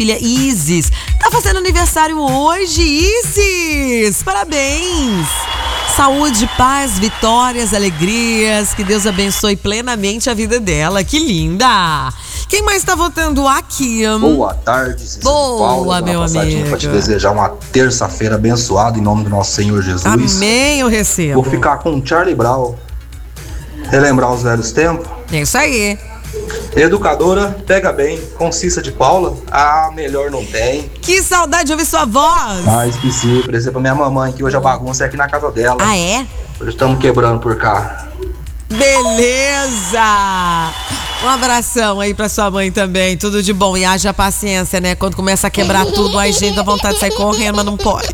filha Isis. Tá fazendo aniversário hoje, Isis! Parabéns! Saúde, paz, vitórias, alegrias. Que Deus abençoe plenamente a vida dela. Que linda! Quem mais tá votando aqui? Boa tarde, Cícero Boa, meu amigo. Pra te desejar uma terça-feira abençoada em nome do nosso Senhor Jesus. Amém, eu recebo. Vou ficar com o Charlie Brown. Relembrar os velhos tempos. É isso aí. Educadora, pega bem. Concissa de Paula, melhor não tem. Que saudade de ouvir sua voz. Mas esqueci, por exemplo, a minha mamãe, que hoje a bagunça é aqui na casa dela. Ah, é? Hoje estamos quebrando por cá. Beleza! Um abração aí pra sua mãe também, tudo de bom. E haja paciência, né? Quando começa a quebrar tudo, aí gente dá vontade de sair correndo, mas não pode.